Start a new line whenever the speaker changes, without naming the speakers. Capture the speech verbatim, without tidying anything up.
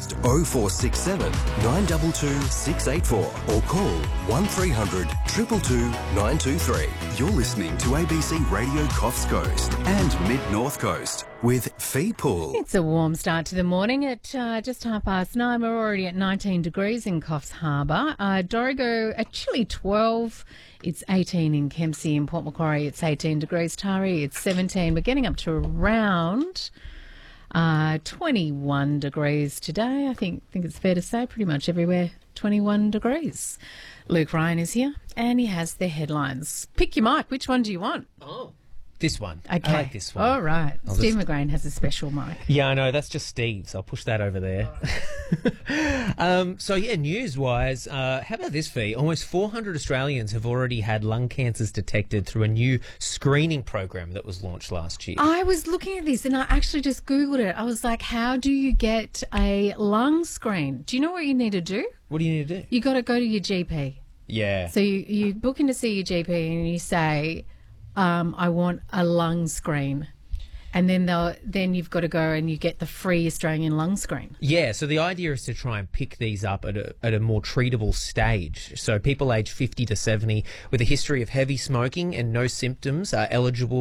text oh four six seven, nine two two, six eight four or call one three hundred, two two two, nine two three. You're listening to A B C Radio Coffs Coast and Mid-North Coast with Fee Pool.
It's a warm start to the morning at uh, just half past nine. We're already at nineteen degrees in Coffs Harbour. Uh, Dorrigo, a chilly twelve. It's eighteen in Kempsey. In Port Macquarie, it's eighteen degrees. Taree, it's seventeen. We're getting up to around uh, twenty-one degrees today. I think think it's fair to say pretty much everywhere twenty-one degrees. Luke Ryan is here and he has the headlines. Pick your mic. Which one do you want?
Oh. This one.
Okay.
I like this one.
All right.
I'll
Steve
just...
McGrain has a special mic.
Yeah, I know. That's just Steve's. I'll push that over there. um, so, yeah, news-wise, uh, how about this, Fee? Almost four hundred Australians have already had lung cancers detected through a new screening program that was launched last year.
I was looking at this and I actually just Googled it. I was like, how do you get a lung screen? Do you know what you need to do?
What do you need to do?
You got to go to your G P.
Yeah.
So you, you book in to see your G P and you say, um, I want a lung screen. And then they'll, then you've got to go and you get the free Australian lung screen.
Yeah, so the idea is to try and pick these up at a, at a more treatable stage. So people aged fifty to seventy with a history of heavy smoking and no symptoms are eligible